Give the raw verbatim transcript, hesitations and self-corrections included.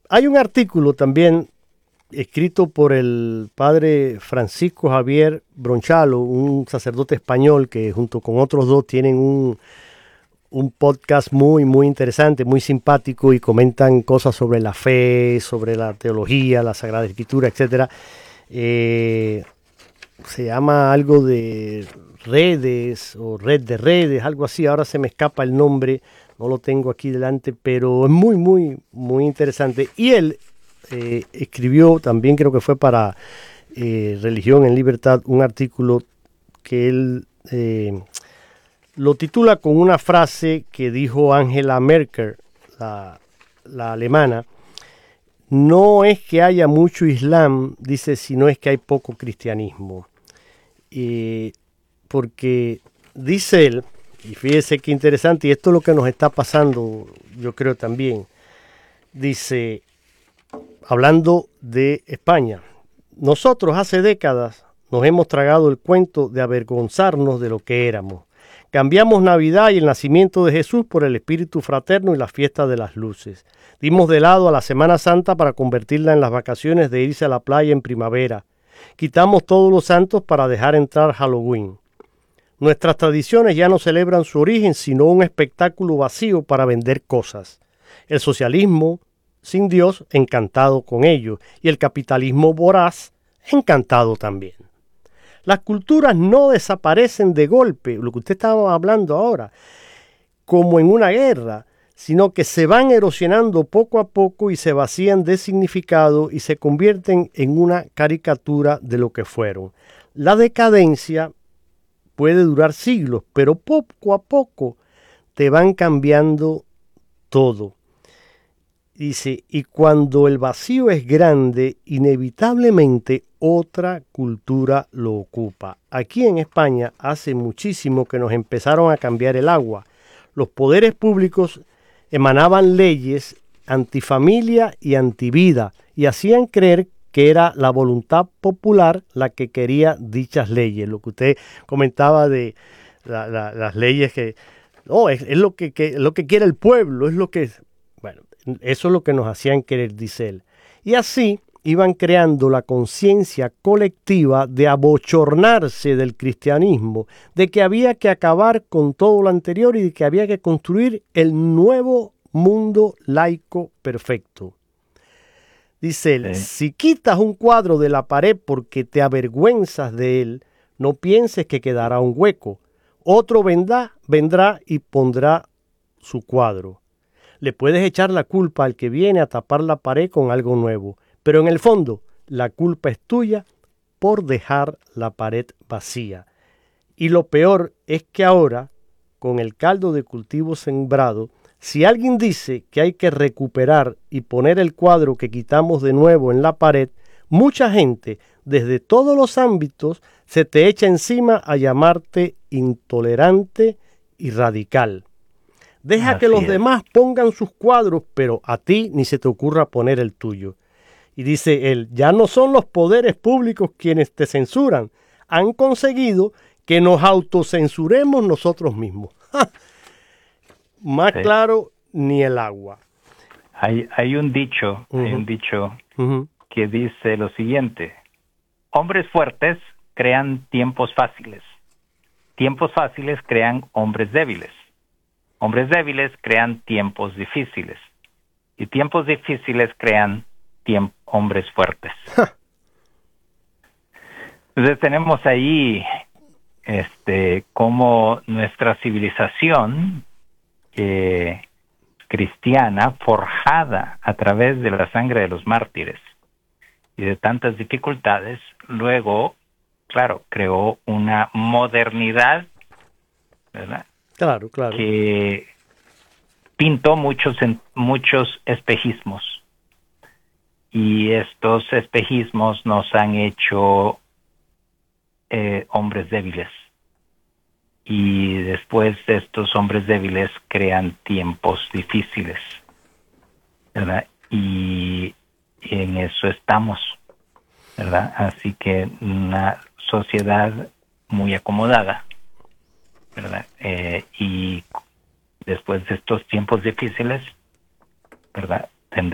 hay un artículo también escrito por el padre Francisco Javier Bronchalo, un sacerdote español que junto con otros dos tienen un, un podcast muy, muy interesante, muy simpático y comentan cosas sobre la fe, sobre la teología, la Sagrada Escritura, etcétera. Eh, se llama algo de redes o red de redes, algo así, ahora se me escapa el nombre, no lo tengo aquí delante, pero es muy, muy, muy interesante. Y él eh, escribió también, creo que fue para eh, Religión en Libertad, un artículo que él eh, lo titula con una frase que dijo Angela Merkel, la, la alemana. No es que haya mucho Islam, dice, sino es que hay poco cristianismo. Eh, porque dice él, y fíjese qué interesante, y esto es lo que nos está pasando, yo creo también, dice, hablando de España, nosotros hace décadas nos hemos tragado el cuento de avergonzarnos de lo que éramos. Cambiamos Navidad y el nacimiento de Jesús por el espíritu fraterno y la fiesta de las luces. Dimos de lado a la Semana Santa para convertirla en las vacaciones de irse a la playa en primavera. Quitamos todos los santos para dejar entrar Halloween. Nuestras tradiciones ya no celebran su origen, sino un espectáculo vacío para vender cosas. El socialismo, sin Dios, encantado con ello, y el capitalismo voraz, encantado también. Las culturas no desaparecen de golpe, lo que usted estaba hablando ahora, como en una guerra, sino que se van erosionando poco a poco y se vacían de significado y se convierten en una caricatura de lo que fueron. La decadencia puede durar siglos, pero poco a poco te van cambiando todo. Dice, y cuando el vacío es grande, inevitablemente otra cultura lo ocupa. Aquí en España hace muchísimo que nos empezaron a cambiar el agua. Los poderes públicos emanaban leyes antifamilia y antivida y hacían creer que era la voluntad popular la que quería dichas leyes. Lo que usted comentaba de la, la, las leyes que... No, es, es lo que, que, lo que quiere el pueblo, es lo que... Bueno, eso es lo que nos hacían querer, dice él. Y así iban creando la conciencia colectiva de abochornarse del cristianismo, de que había que acabar con todo lo anterior y de que había que construir el nuevo mundo laico perfecto. Dice él, sí. Si quitas un cuadro de la pared porque te avergüenzas de él, no pienses que quedará un hueco. Otro vendrá, vendrá y pondrá su cuadro. Le puedes echar la culpa al que viene a tapar la pared con algo nuevo, pero en el fondo la culpa es tuya por dejar la pared vacía. Y lo peor es que ahora, con el caldo de cultivo sembrado, si alguien dice que hay que recuperar y poner el cuadro que quitamos de nuevo en la pared, mucha gente, desde todos los ámbitos, se te echa encima a llamarte intolerante y radical. Deja Así que los es. demás pongan sus cuadros, pero a ti ni se te ocurra poner el tuyo. Y dice él, ya no son los poderes públicos quienes te censuran, han conseguido que nos autocensuremos nosotros mismos. ¡Ja! Más sí. claro, ni el agua. Hay, hay un dicho, uh-huh. hay un dicho uh-huh. que dice lo siguiente: hombres fuertes crean tiempos fáciles, tiempos fáciles crean hombres débiles, hombres débiles crean tiempos difíciles y tiempos difíciles crean tiemp- hombres fuertes. Entonces tenemos ahí este como nuestra civilización eh, cristiana, forjada a través de la sangre de los mártires y de tantas dificultades, luego, claro, creó una modernidad, ¿verdad? Claro, claro. Que pintó muchos, muchos espejismos. Y estos espejismos nos han hecho eh, hombres débiles. Y después de estos hombres débiles crean tiempos difíciles, ¿verdad? Y, y en eso estamos, ¿verdad? Así que una sociedad muy acomodada, ¿verdad? Eh, y después de estos tiempos difíciles, ¿verdad?